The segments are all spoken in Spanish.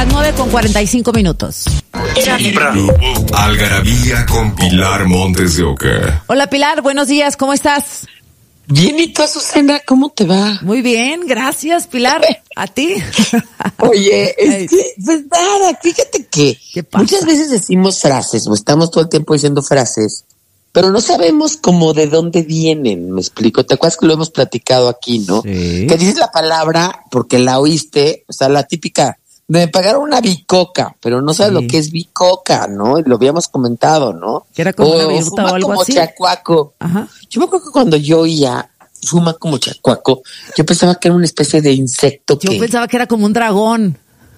las 9:45. Algarabía con Pilar Montes de Oca. Hola Pilar, buenos días, ¿cómo estás? Bien, ¿y tú, Azucena? ¿Cómo te va? Muy bien, gracias Pilar. ¿A ti? Oye, pues nada, fíjate que muchas veces decimos frases o estamos todo el tiempo diciendo frases, pero no sabemos cómo de dónde vienen, ¿me explico? ¿Te acuerdas que lo hemos platicado aquí, no? Sí. Que dices la palabra porque la oíste, o sea, la típica, me pagaron una bicoca, pero no sabes lo que es bicoca, ¿no? Y lo habíamos comentado, ¿no? Que era como una viruta o algo como así. Chacuaco. Ajá. Yo me acuerdo que cuando yo oía fuma como chacuaco, yo pensaba que era una especie de insecto Yo pensaba que era como un dragón.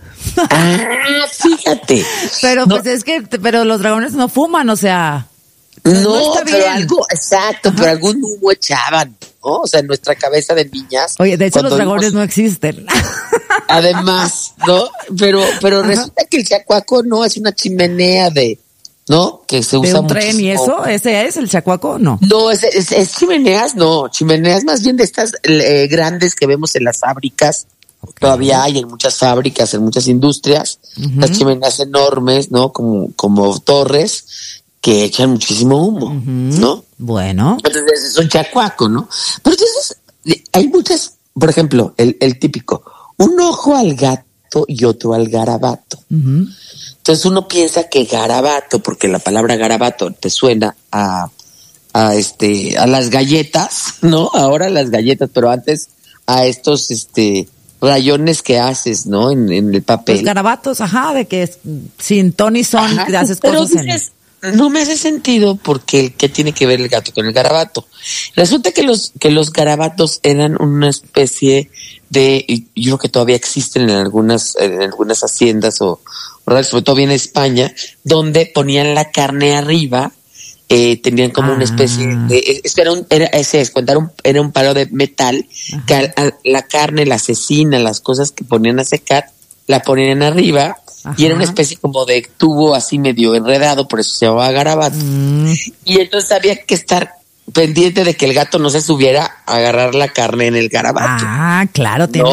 Fíjate. Pero no, pues es que, pero los dragones no fuman, o sea. No, está pero bien. algo, exacto, pero algún humo echaban, ¿no? O sea, en nuestra cabeza de niñas. Oye, de hecho los cuando dragones vimos- no existen. Además, ¿no? Pero resulta que el chacuaco no es una chimenea ¿no? Que se ¿De usa un tren y muchísimo. eso? ¿Ese es el chacuaco? No. No, es chimeneas, no. Chimeneas más bien de estas grandes que vemos en las fábricas. Okay. Todavía hay en muchas fábricas, en muchas industrias, las chimeneas enormes, ¿no? Como torres que echan muchísimo humo, ¿no? Bueno. Entonces es un chacuaco, ¿no? Pero entonces hay muchas, por ejemplo, el típico, un ojo al gato y otro al garabato. Entonces uno piensa que garabato, porque la palabra garabato te suena a las galletas, ¿no? Ahora las galletas, pero antes a estos rayones que haces, ¿no? En el papel. Los garabatos, ajá, de que sin ton y son Ajá, haces pero cosas dices, no me hace sentido porque ¿qué tiene que ver el gato con el garabato? Resulta que los garabatos eran una especie de, yo creo que todavía existen en algunas haciendas o sobre todo en España, donde ponían la carne arriba, tenían como una especie de, era un palo de metal. Ajá. Que la carne, la cecina, las cosas que ponían a secar, la ponían arriba. Ajá. Y era una especie como de tubo así medio enredado, por eso se llamaba garabato. Y entonces había que estar pendiente de que el gato no se subiera a agarrar la carne en el garabato. Claro, tiene